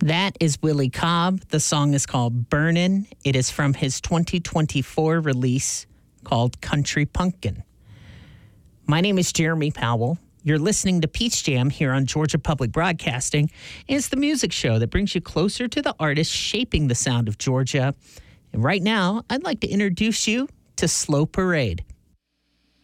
That is Willie Cobb. The song is called Burnin'. It is from his 2024 release called Country Punkin'. My name is Jeremy Powell. You're listening to Peach Jam here on Georgia Public Broadcasting. It's the music show that brings you closer to the artists shaping the sound of Georgia. And right now, I'd like to introduce you to Slow Parade.